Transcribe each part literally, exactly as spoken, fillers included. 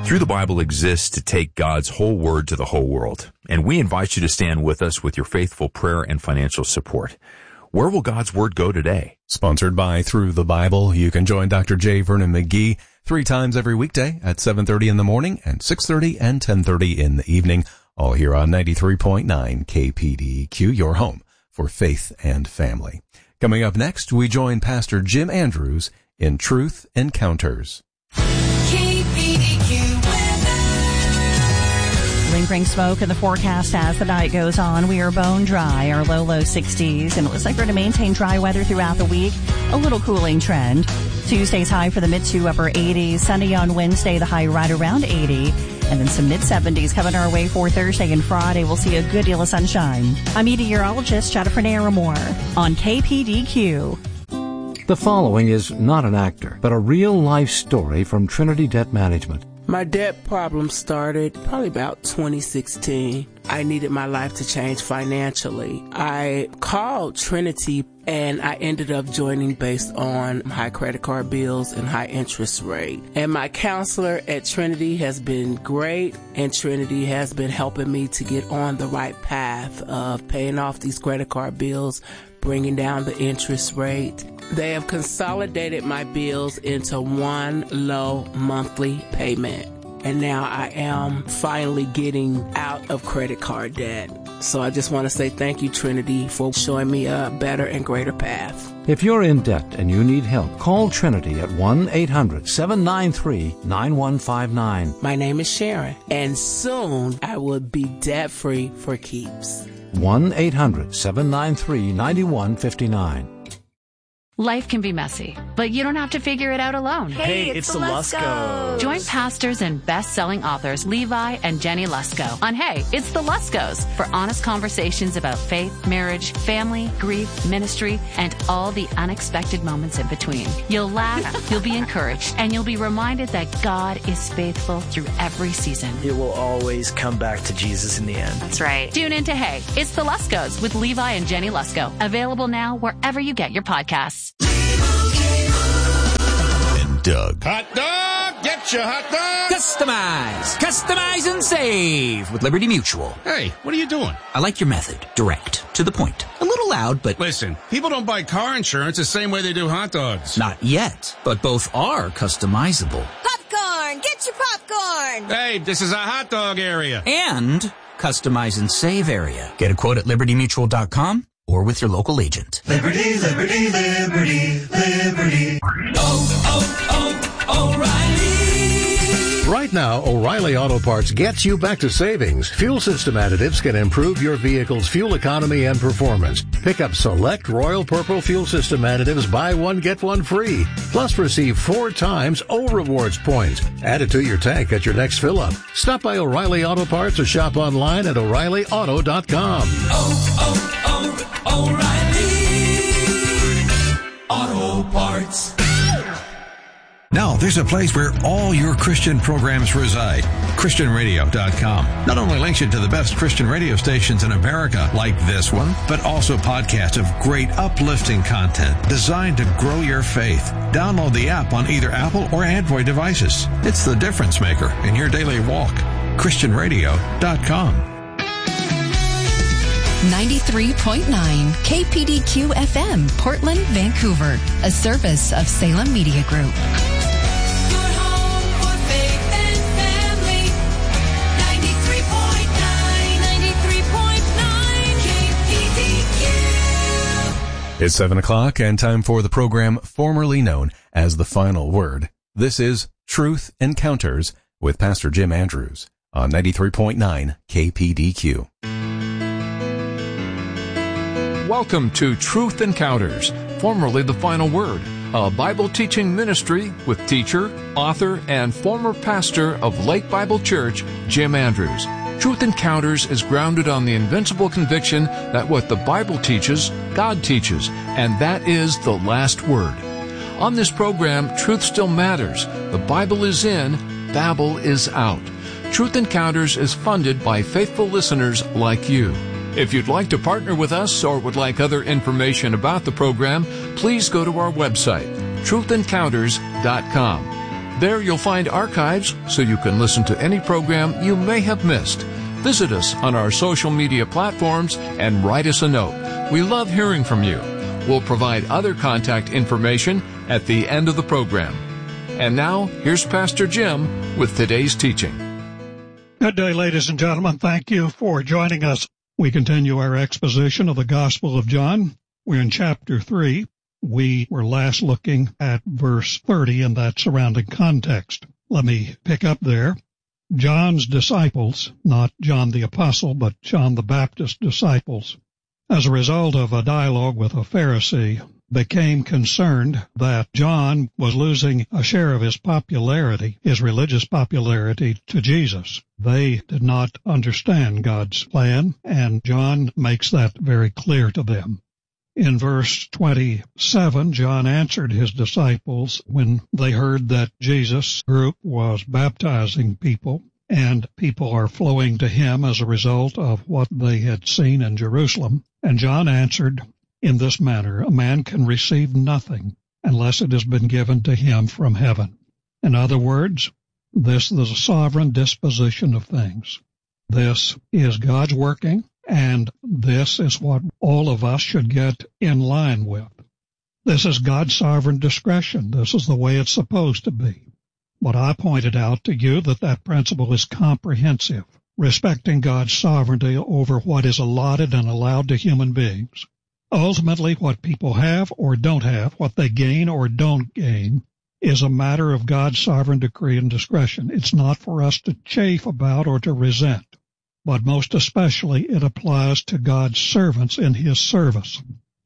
Through the Bible exists to take God's whole word to the whole world, and we invite you to stand with us with your faithful prayer and financial support. Where will God's word go today? Sponsored by Through the Bible. You can join Doctor J. Vernon McGee three times every weekday at seven thirty in the morning and six thirty and ten thirty in the evening, all here on ninety-three point nine K P D Q, your home for faith and family. Coming up next, we join Pastor Jim Andrews in Truth Encounters. Lingering smoke in the forecast as the night goes on. We are bone dry, our low, low sixties, and it looks like we're going to maintain dry weather throughout the week. A little cooling trend. Tuesday's high for the mid to upper eighties. Sunny on Wednesday, the high right around eighty. And then some mid seventies coming our way for Thursday and Friday. We'll see a good deal of sunshine. I'm meteorologist Jennifer Naramore on K P D Q. The following is not an actor, but a real-life story from Trinity Debt Management. My debt problem started probably about twenty sixteen. I needed my life to change financially. I called Trinity and I ended up joining based on high credit card bills and high interest rate. And my counselor at Trinity has been great, and Trinity has been helping me to get on the right path of paying off these credit card bills, bringing down the interest rate. They have consolidated my bills into one low monthly payment. And now I am finally getting out of credit card debt. So I just want to say thank you, Trinity, for showing me a better and greater path. If you're in debt and you need help, call Trinity at one eight hundred seven nine three nine one five nine. My name is Sharon, and soon I will be debt-free for keeps. one eight hundred seven nine three nine one five nine. Life can be messy, but you don't have to figure it out alone. Hey, hey it's, it's the Luskos. Join pastors and best-selling authors Levi and Jenny Lusko on Hey, It's the Luskos for honest conversations about faith, marriage, family, grief, ministry, and all the unexpected moments in between. You'll laugh, you'll be encouraged, and you'll be reminded that God is faithful through every season. It will always come back to Jesus in the end. That's right. Tune in to Hey, It's the Luskos with Levi and Jenny Lusko. Available now wherever you get your podcasts. And Doug. Hot dog! Get your hot dog! Customize! Customize and save with Liberty Mutual. Hey, what are you doing? I like your method. Direct. To the point. A little loud, but... Listen, people don't buy car insurance the same way they do hot dogs. Not yet, but both are customizable. Popcorn! Get your popcorn! Hey, this is a hot dog area. And customize and save area. Get a quote at liberty mutual dot com. Or with your local agent. Liberty, liberty, liberty, liberty. Oh, oh, oh, O'Reilly. Right now, O'Reilly Auto Parts gets you back to savings. Fuel system additives can improve your vehicle's fuel economy and performance. Pick up select Royal Purple fuel system additives, buy one, get one free. Plus receive four times O Rewards points. Add it to your tank at your next fill-up. Stop by O'Reilly Auto Parts or shop online at O'Reilly Auto dot com. Oh, oh, oh. O'Reilly Auto Parts. Now, there's a place where all your Christian programs reside. Christian Radio dot com not only links you to the best Christian radio stations in America, like this one, but also podcasts of great uplifting content designed to grow your faith. Download the app on either Apple or Android devices. It's the difference maker in your daily walk. Christian Radio dot com. ninety-three point nine K P D Q F M, Portland, Vancouver, a service of Salem Media Group. Your home for faith and family. ninety-three point nine, ninety-three point nine K P D Q. It's seven o'clock and time for the program formerly known as The Final Word. This is Truth Encounters with Pastor Jim Andrews on ninety-three point nine K P D Q. Welcome to Truth Encounters, formerly The Final Word, a Bible teaching ministry with teacher, author, and former pastor of Lake Bible Church, Jim Andrews. Truth Encounters is grounded on the invincible conviction that what the Bible teaches, God teaches, and that is the last word. On this program, truth still matters. The Bible is in, Babel is out. Truth Encounters is funded by faithful listeners like you. If you'd like to partner with us or would like other information about the program, please go to our website, truth encounters dot com. There you'll find archives so you can listen to any program you may have missed. Visit us on our social media platforms and write us a note. We love hearing from you. We'll provide other contact information at the end of the program. And now, here's Pastor Jim with today's teaching. Good day, ladies and gentlemen. Thank you for joining us. We continue our exposition of the Gospel of John. We're in chapter three. We were last looking at verse thirty and that surrounding context. Let me pick up there. John's disciples, not John the Apostle, but John the Baptist's disciples, as a result of a dialogue with a Pharisee, became concerned that John was losing a share of his popularity, his religious popularity, to Jesus. They did not understand God's plan, and John makes that very clear to them. In verse twenty-seven, John answered his disciples when they heard that Jesus' group was baptizing people, and people are flowing to him as a result of what they had seen in Jerusalem. And John answered in this manner, a man can receive nothing unless it has been given to him from heaven. In other words, this is the sovereign disposition of things. This is God's working, and this is what all of us should get in line with. This is God's sovereign discretion. This is the way it's supposed to be. But I pointed out to you that that principle is comprehensive, respecting God's sovereignty over what is allotted and allowed to human beings. Ultimately, what people have or don't have, what they gain or don't gain, is a matter of God's sovereign decree and discretion. It's not for us to chafe about or to resent. But most especially it applies to God's servants in his service.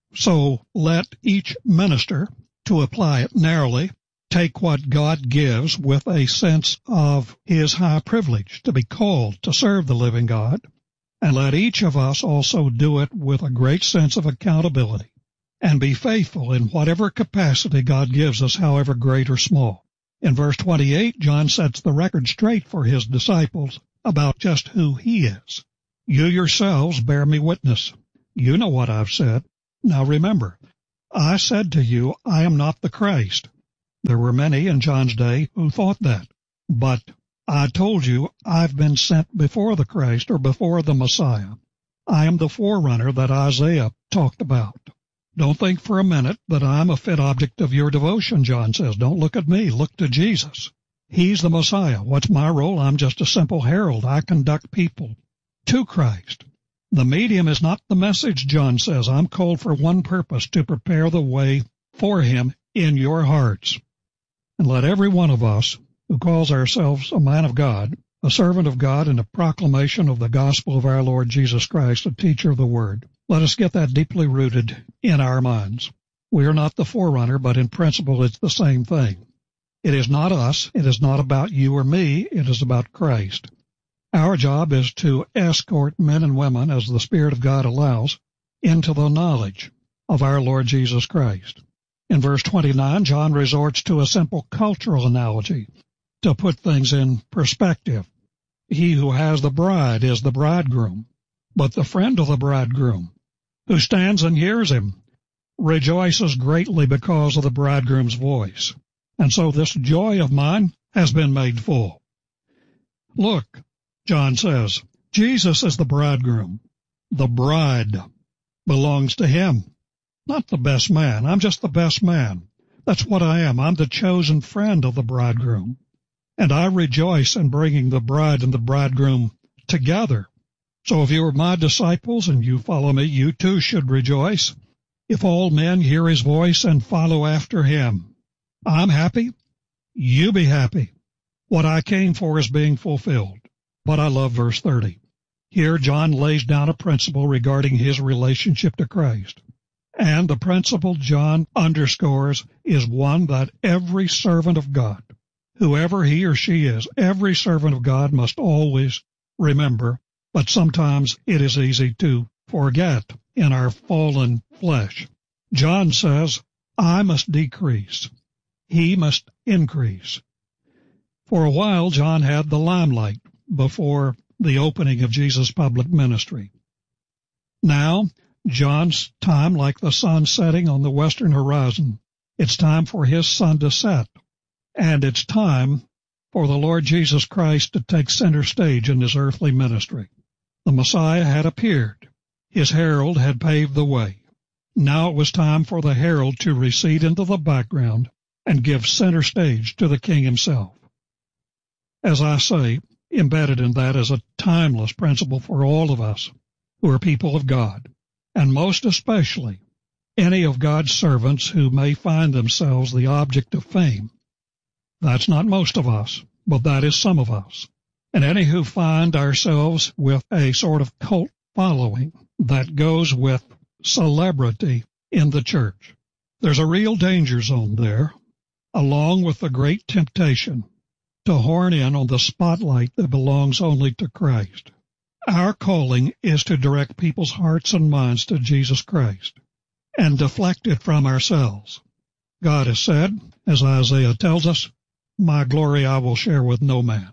So let each minister, to apply it narrowly, take what God gives with a sense of his high privilege to be called to serve the living God, and let each of us also do it with a great sense of accountability, and be faithful in whatever capacity God gives us, however great or small. In verse twenty-eight, John sets the record straight for his disciples about just who he is. You yourselves bear me witness. You know what I've said. Now remember, I said to you, I am not the Christ. There were many in John's day who thought that. But I told you I've been sent before the Christ or before the Messiah. I am the forerunner that Isaiah talked about. Don't think for a minute that I'm a fit object of your devotion, John says. Don't look at me. Look to Jesus. He's the Messiah. What's my role? I'm just a simple herald. I conduct people to Christ. The medium is not the message, John says. I'm called for one purpose, to prepare the way for him in your hearts. And let every one of us who calls ourselves a man of God, a servant of God, and a proclamation of the gospel of our Lord Jesus Christ, a teacher of the word, let us get that deeply rooted in our minds. We are not the forerunner, but in principle it's the same thing. It is not us. It is not about you or me. It is about Christ. Our job is to escort men and women, as the Spirit of God allows, into the knowledge of our Lord Jesus Christ. In verse twenty-nine, John resorts to a simple cultural analogy to put things in perspective. He who has the bride is the bridegroom, but the friend of the bridegroom, who stands and hears him, rejoices greatly because of the bridegroom's voice. And so this joy of mine has been made full. Look, John says, Jesus is the bridegroom. The bride belongs to him. Not the best man. I'm just the best man. That's what I am. I'm the chosen friend of the bridegroom. And I rejoice in bringing the bride and the bridegroom together. So if you are my disciples and you follow me, you too should rejoice. If all men hear his voice and follow after him. I'm happy. You be happy. What I came for is being fulfilled. But I love verse thirty. Here John lays down a principle regarding his relationship to Christ. And the principle John underscores is one that every servant of God, whoever he or she is, every servant of God must always remember, but sometimes it is easy to forget in our fallen flesh. John says, I must decrease. He must increase. For a while, John had the limelight before the opening of Jesus' public ministry. Now, John's time, like the sun setting on the western horizon, it's time for his sun to set. and it's time for the Lord Jesus Christ to take center stage in his earthly ministry. The Messiah had appeared. His herald had paved the way. Now it was time for the herald to recede into the background and give center stage to the King himself. As I say, embedded in that is a timeless principle for all of us who are people of God, and most especially any of God's servants who may find themselves the object of fame. That's not most of us, but that is some of us. And any who find ourselves with a sort of cult following that goes with celebrity in the church. There's a real danger zone there, along with the great temptation to horn in on the spotlight that belongs only to Christ. Our calling is to direct people's hearts and minds to Jesus Christ and deflect it from ourselves. God has said, as Isaiah tells us, "My glory I will share with no man."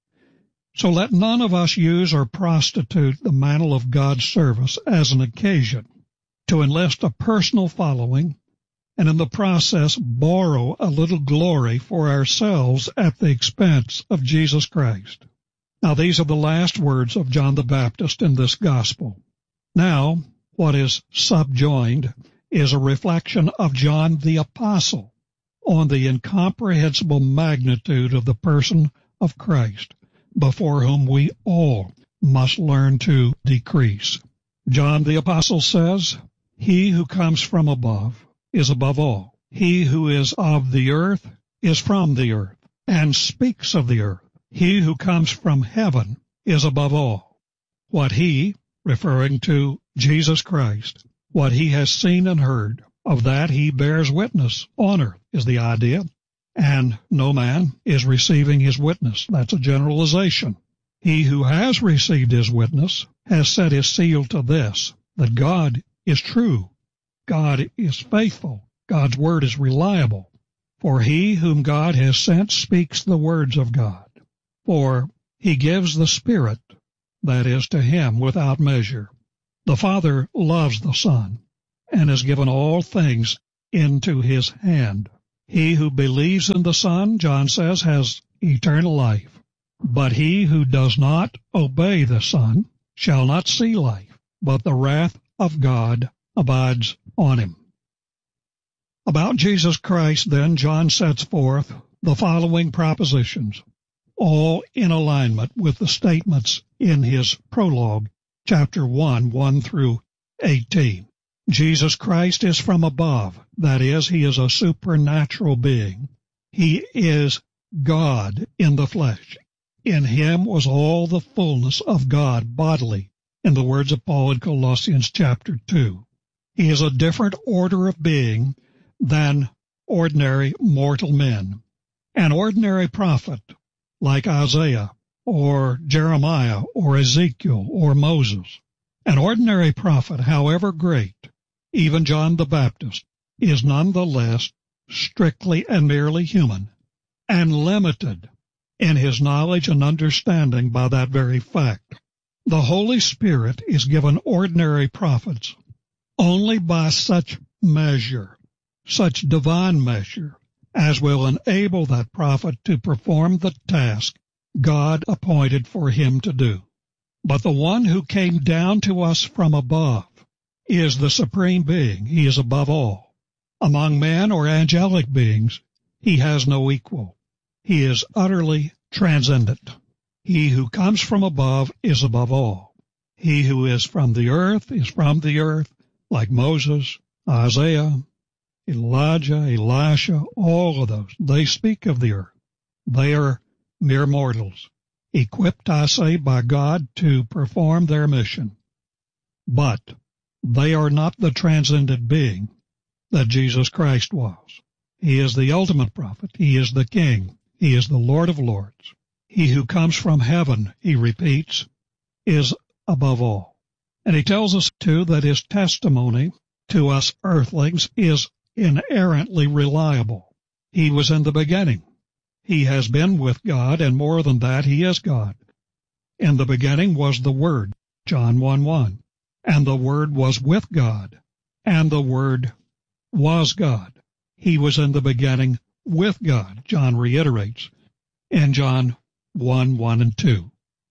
So let none of us use or prostitute the mantle of God's service as an occasion to enlist a personal following and in the process borrow a little glory for ourselves at the expense of Jesus Christ. Now these are the last words of John the Baptist in this gospel. Now, what is subjoined is a reflection of John the Apostle on the incomprehensible magnitude of the person of Christ, before whom we all must learn to decrease. John the Apostle says, "He who comes from above is above all. He who is of the earth is from the earth, and speaks of the earth. He who comes from heaven is above all. What he," referring to Jesus Christ, "what he has seen and heard, of that he bears witness on earth," is the idea. And no man is receiving his witness. That's a generalization. He who has received his witness has set his seal to this, that God is true. God is faithful. God's word is reliable. For he whom God has sent speaks the words of God. For he gives the Spirit, that is, to him without measure. The Father loves the Son and has given all things into his hand. He who believes in the Son, John says, has eternal life. But he who does not obey the Son shall not see life, but the wrath of God abides on him. About Jesus Christ, then, John sets forth the following propositions, all in alignment with the statements in his prologue, chapter one, one through eighteen. Jesus Christ is from above, that is, he is a supernatural being. He is God in the flesh. In him was all the fullness of God bodily, in the words of Paul in Colossians chapter two. He is a different order of being than ordinary mortal men. An ordinary prophet, like Isaiah, or Jeremiah, or Ezekiel, or Moses. An ordinary prophet, however great, even John the Baptist, is nonetheless strictly and merely human, and limited in his knowledge and understanding by that very fact. The Holy Spirit is given ordinary prophets only by such measure, such divine measure, as will enable that prophet to perform the task God appointed for him to do. But the one who came down to us from above is the supreme being. He is above all. Among men or angelic beings, he has no equal. He is utterly transcendent. He who comes from above is above all. He who is from the earth is from the earth, like Moses, Isaiah, Elijah, Elisha, all of those. They speak of the earth. They are mere mortals, equipped, I say, by God to perform their mission. But they are not the transcendent being that Jesus Christ was. He is the ultimate prophet. He is the King. He is the Lord of Lords. He who comes from heaven, he repeats, is above all. And he tells us, too, that his testimony to us earthlings is inerrantly reliable. He was in the beginning. He has been with God, and more than that, he is God. In the beginning was the Word, John one one, and the Word was with God, and the Word was God. He was in the beginning with God, John reiterates in John one, one and two.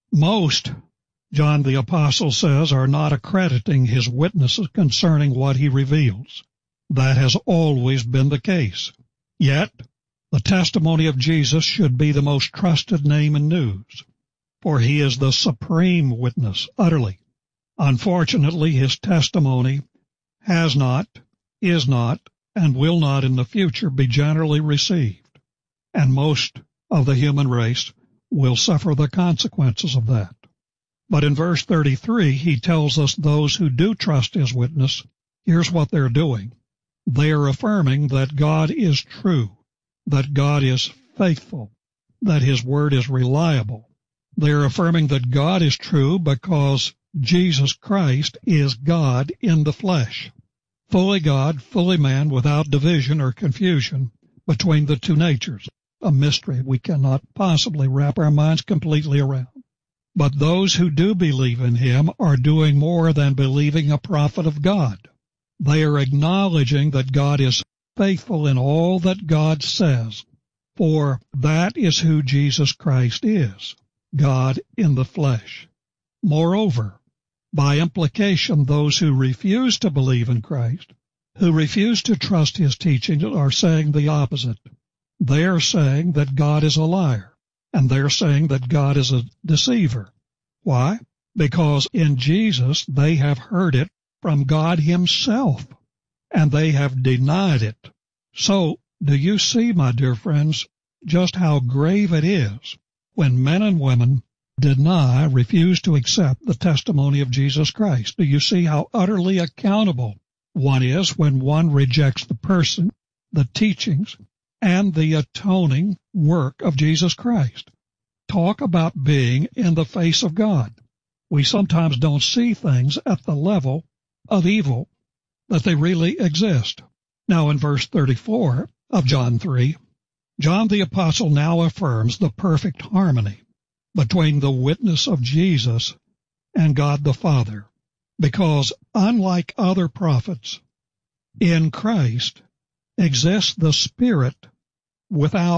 Most, John the Apostle says, are not accrediting his witnesses concerning what he reveals. That has always been the case. Yet, the testimony of Jesus should be the most trusted name in news, for he is the supreme witness, utterly. Unfortunately, his testimony has not, is not, and will not in the future be generally received, and most of the human race will suffer the consequences of that. But in verse thirty-three, he tells us those who do trust his witness, here's what they're doing. They are affirming that God is true, that God is faithful, that his word is reliable. They are affirming that God is true because Jesus Christ is God in the flesh, fully God, fully man, without division or confusion between the two natures, a mystery we cannot possibly wrap our minds completely around. But those who do believe in him are doing more than believing a prophet of God. They are acknowledging that God is faithful in all that God says, for that is who Jesus Christ is, God in the flesh. Moreover, by implication, those who refuse to believe in Christ, who refuse to trust his teachings, are saying the opposite. They are saying that God is a liar, and they're saying that God is a deceiver. Why? Because in Jesus they have heard it from God himself, and they have denied it. So, do you see, my dear friends, just how grave it is when men and women deny, refuse to accept the testimony of Jesus Christ? Do you see how utterly accountable one is when one rejects the person, the teachings, and the atoning work of Jesus Christ? Talk about being in the face of God. We sometimes don't see things at the level of evil that they really exist. Now in verse thirty-four of John three, John the Apostle now affirms the perfect harmony between the witness of Jesus and God the Father, because unlike other prophets, in Christ exists the Spirit without